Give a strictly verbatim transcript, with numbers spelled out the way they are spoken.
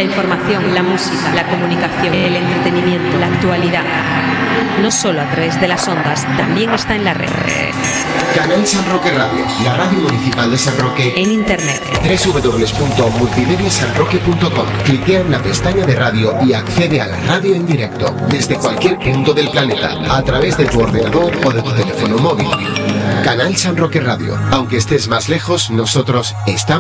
La información, la música, la comunicación, el entretenimiento, la actualidad. No solo a través de las ondas, también está en la red. Canal San Roque Radio, la radio municipal de San Roque. En internet. doble u doble u doble u punto multimedia san roque punto com. Cliquea en la pestaña de radio y accede a la radio en directo desde cualquier punto del planeta, a través de tu ordenador o de tu teléfono móvil. Canal San Roque Radio. Aunque estés más lejos, nosotros estamos